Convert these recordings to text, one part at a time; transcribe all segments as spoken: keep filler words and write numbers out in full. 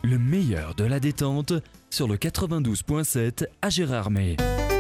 Le meilleur de la détente sur le quatre-vingt-douze virgule sept à Gérardmer.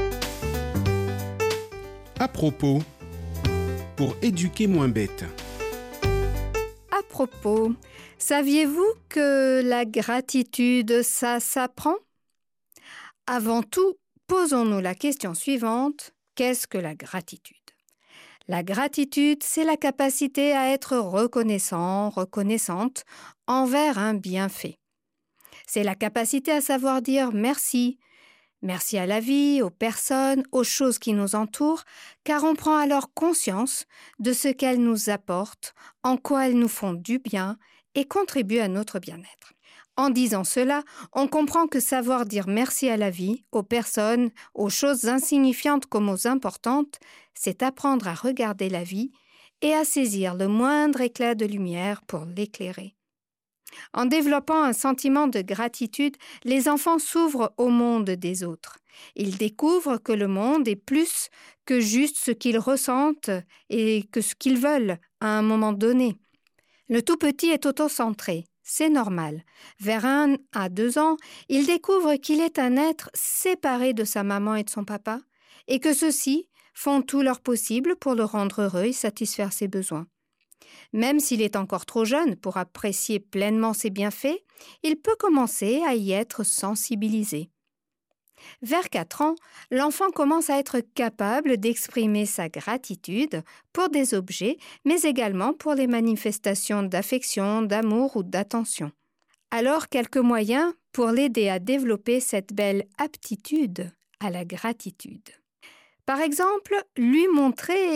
À propos, pour éduquer moins bête. À propos, saviez-vous que la gratitude, ça s'apprend ? Avant tout, posons-nous la question suivante. Qu'est-ce que la gratitude ? La gratitude, c'est la capacité à être reconnaissant, reconnaissante envers un bienfait. C'est la capacité à savoir dire merci. Merci à la vie, aux personnes, aux choses qui nous entourent, car on prend alors conscience de ce qu'elles nous apportent, en quoi elles nous font du bien et contribuent à notre bien-être. En disant cela, on comprend que savoir dire merci à la vie, aux personnes, aux choses insignifiantes comme aux importantes, c'est apprendre à regarder la vie et à saisir le moindre éclat de lumière pour l'éclairer. En développant un sentiment de gratitude, les enfants s'ouvrent au monde des autres. Ils découvrent que le monde est plus que juste ce qu'ils ressentent et que ce qu'ils veulent à un moment donné. Le tout petit est autocentré. C'est normal. Vers un à deux ans, il découvre qu'il est un être séparé de sa maman et de son papa et que ceux-ci font tout leur possible pour le rendre heureux et satisfaire ses besoins. Même s'il est encore trop jeune pour apprécier pleinement ses bienfaits, il peut commencer à y être sensibilisé. Vers quatre ans, l'enfant commence à être capable d'exprimer sa gratitude pour des objets, mais également pour les manifestations d'affection, d'amour ou d'attention. Alors, quelques moyens pour l'aider à développer cette belle aptitude à la gratitude. Par exemple, lui montrer